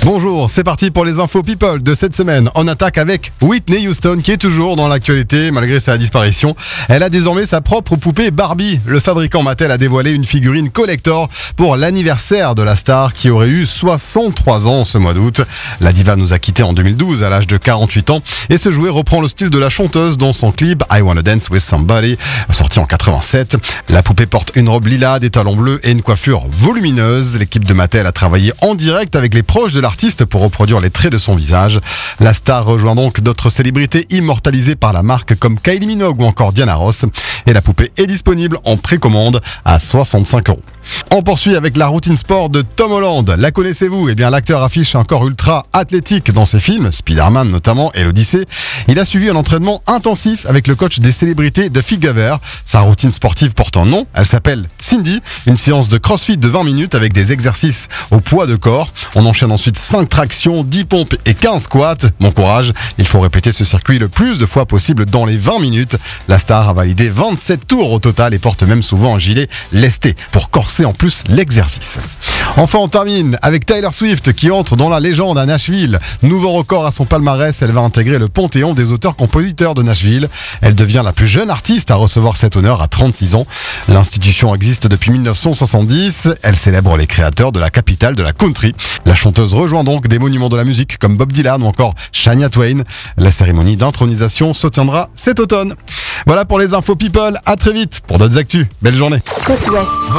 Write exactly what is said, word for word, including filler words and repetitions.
Bonjour, c'est parti pour les infos people de cette semaine. On attaque avec Whitney Houston qui est toujours dans l'actualité malgré sa disparition. Elle a désormais sa propre poupée Barbie. Le fabricant Mattel a dévoilé une figurine collector pour l'anniversaire de la star qui aurait eu soixante-trois ans ce mois d'août. La diva nous a quittés en deux mille douze à l'âge de quarante-huit ans et ce jouet reprend le style de la chanteuse dans son clip I Wanna Dance With Somebody, sorti en quatre-vingt-sept. La poupée porte une robe lilas, des talons bleus et une coiffure volumineuse. L'équipe de Mattel a travaillé en direct avec les proches de l'artiste pour reproduire les traits de son visage. La star rejoint donc d'autres célébrités immortalisées par la marque comme Kylie Minogue ou encore Diana Ross. Et la poupée est disponible en précommande à soixante-cinq euros. On poursuit avec la routine sport de Tom Holland. La connaissez-vous? Eh bien, l'acteur affiche un corps ultra athlétique dans ses films, Spider-Man notamment et l'Odyssée. Il a suivi un entraînement intensif avec le coach des célébrités de Fighaver. Sa routine sportive porte un nom. Elle s'appelle Cindy. Une séance de crossfit de vingt minutes avec des exercices au poids de corps. On enchaîne ensuite cinq tractions, dix pompes et quinze squats. Bon courage. Il faut répéter ce circuit le plus de fois possible dans les vingt minutes. La star a validé vingt-sept tours au total et porte même souvent un gilet lesté pour corser en plus l'exercice. Enfin, on termine avec Taylor Swift qui entre dans la légende à Nashville. Nouveau record à son palmarès, elle va intégrer le panthéon des auteurs-compositeurs de Nashville. Elle devient la plus jeune artiste à recevoir cet honneur à trente-six ans. L'institution existe depuis mille neuf cent soixante-dix. Elle célèbre les créateurs de la capitale de la country. La chanteuse rejoint donc des monuments de la musique comme Bob Dylan ou encore Shania Twain. La cérémonie d'intronisation se tiendra cet automne. Voilà pour les infos people. À très vite pour d'autres actus. Belle journée. Côte Ouest.